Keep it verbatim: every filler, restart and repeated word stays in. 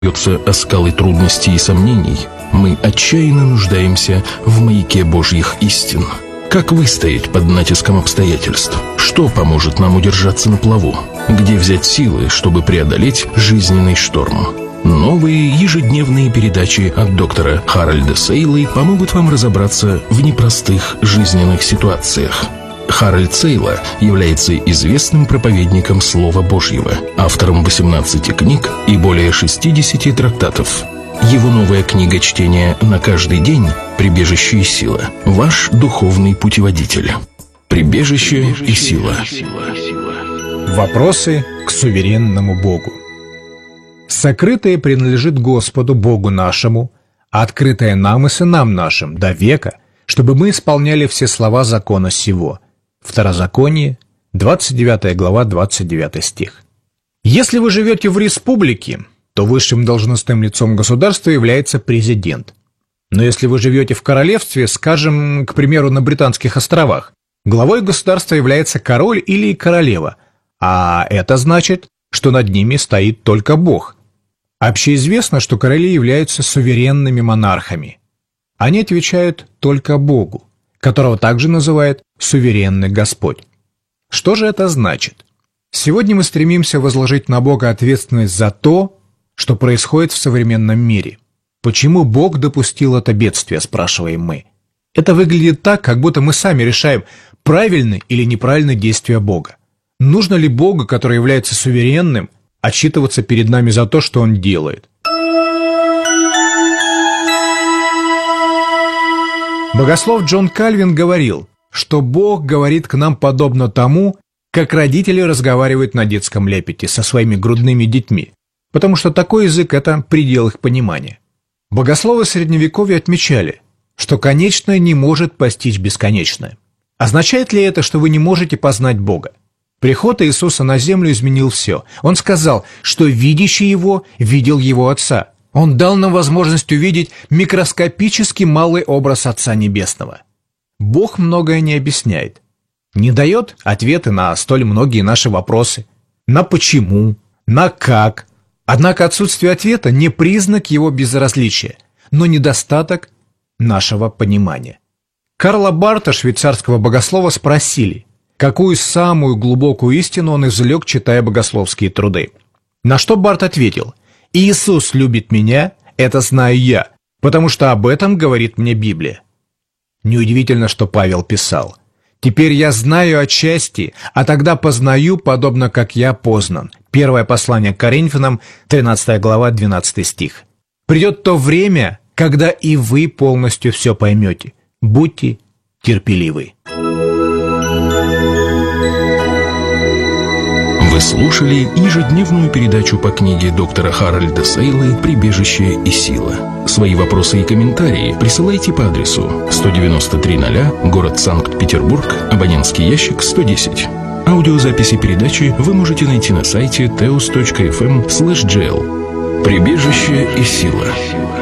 о скалы трудностей и сомнений, мы отчаянно нуждаемся в маяке Божьих истин. Как выстоять под натиском обстоятельств? Что поможет нам удержаться на плаву? Где взять силы, чтобы преодолеть жизненный шторм? Новые ежедневные передачи от доктора Харальда Сейлы помогут вам разобраться в непростых жизненных ситуациях. Харальд Сейла является известным проповедником Слова Божьего, автором восемнадцати книг и более шестидесяти трактатов. Его новая книга чтения «На каждый день. Прибежище и сила» – ваш духовный путеводитель. Прибежище и сила. Вопросы к суверенному Богу. Сокрытое принадлежит Господу Богу нашему, а открытое нам и сынам нашим до века, чтобы мы исполняли все слова закона сего. Второзаконие, двадцать девятая глава, двадцать девятый стих. Если вы живете в республике, то высшим должностным лицом государства является президент. Но если вы живете в королевстве, скажем, к примеру, на Британских островах, главой государства является король или королева, а это значит, что над ними стоит только Бог. Общеизвестно, что короли являются суверенными монархами. Они отвечают только Богу, которого также называют суверенный Господь. Что же это значит? Сегодня мы стремимся возложить на Бога ответственность за то, что происходит в современном мире. Почему Бог допустил это бедствие, спрашиваем мы. Это выглядит так, как будто мы сами решаем, правильны или неправильны действия Бога. Нужно ли Богу, который является суверенным, отчитываться перед нами за то, что Он делает? Богослов Джон Кальвин говорил, что Бог говорит к нам подобно тому, как родители разговаривают на детском лепете со своими грудными детьми, потому что такой язык – это предел их понимания. Богословы Средневековья отмечали, что конечное не может постичь бесконечное. Означает ли это, что вы не можете познать Бога? Приход Иисуса на землю изменил все. Он сказал, что видящий Его видел Его Отца. Он дал нам возможность увидеть микроскопически малый образ Отца Небесного. Бог многое не объясняет, не дает ответы на столь многие наши вопросы, на почему, на как. Однако отсутствие ответа не признак Его безразличия, но недостаток нашего понимания. Карла Барта, швейцарского богослова, спросили, какую самую глубокую истину он извлек, читая богословские труды. На что Барт ответил: «Иисус любит меня, это знаю я, потому что об этом говорит мне Библия». Неудивительно, что Павел писал: «Теперь я знаю отчасти, а тогда познаю, подобно как я познан». Первое послание к Коринфянам, тринадцатая глава, двенадцатый стих. «Придет то время, когда и вы полностью все поймете. Будьте терпеливы». Вы слушали ежедневную передачу по книге доктора Харальда Сейлы «Прибежище и сила». Свои вопросы и комментарии присылайте по адресу сто девяносто три ноль, город Санкт-Петербург, абонентский ящик сто десять. Аудиозаписи передачи вы можете найти на сайте теос точка эф эм слэш джи эл. «Прибежище и сила».